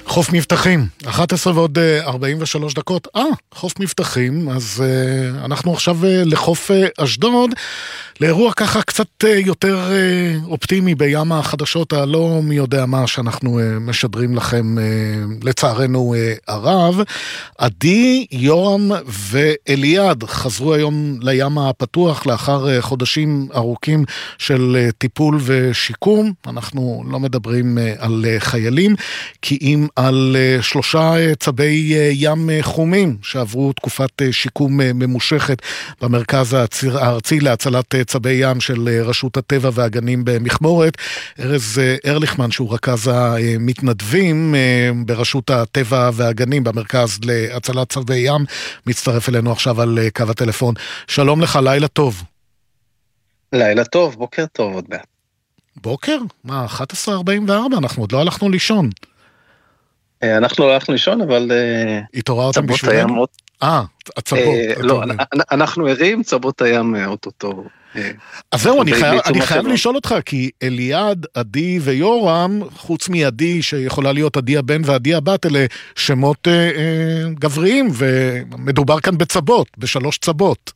חוף מבטחים, 11 ועוד 43 דקות. חוף מבטחים, אז אנחנו עכשיו לחוף אשדוד, לאירוע ככה קצת יותר אופטימי בים החדשות הלא מי יודע מה שאנחנו משדרים לכם לצערנו הרב. עדי, יורם ואליעד חזרו היום לים הפתוח לאחר חודשים ארוכים של טיפול ושיקום. אנחנו לא מדברים על חיילים, כי אם על 3 צבי ים חומים שעברו תקופת שיקום ממושכת במרכז הארצי להצלת צבי ים של רשות הטבע והגנים במכמורת. ארז ארליכמן, שהוא רכז המתנדבים ברשות הטבע והגנים במרכז להצלת צבי ים, מצטרף אלינו עכשיו על קו הטלפון. שלום לך, לילה טוב. לילה טוב, בוקר טוב עוד מעט. בוקר? מה, 11:44? אנחנו עוד לא הלכנו לישון. אנחנו לא הלכנו לישון, אבל התעוררתם בשבילנו? הצבות. לא, אנחנו ערים, צבות הים אוטוטו. אז זהו, אני חייב לשאול אותך, כי אליעד, עדי ויורם, חוץ מעדי שיכולה להיות עדי הבן ועדי הבת, אלה שמות גבריים, ומדובר כאן בצבות, ב3 צבות.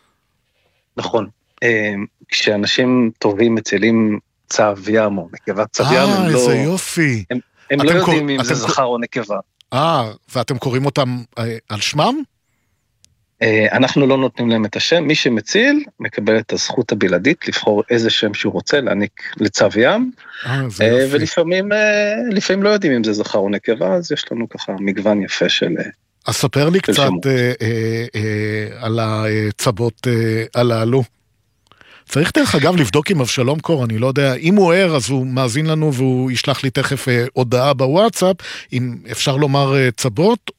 נכון. כשאנשים טובים מצילים צב ים או נקבת צב ים, איזה יופי. הם לא יודעים אם זה זכר או נקבה. ואתם קוראים אותם על שמם? אנחנו לא נותנים להם את השם. מי שמציל מקבל את הזכות הבלעדית לבחור איזה שם שהוא רוצה להעניק לצב ים, ולפעמים לא יודעים אם זה זכר או נקבה, אז יש לנו ככה מגוון יפה של... אז ספר לי קצת על הצבות הללו. צריך דרך אגב לבדוק עם אבשלום קור, אני לא יודע, אם הוא ער אז הוא מאזין לנו והוא ישלח לי תכף הודעה בוואטסאפ, אם אפשר לומר צבות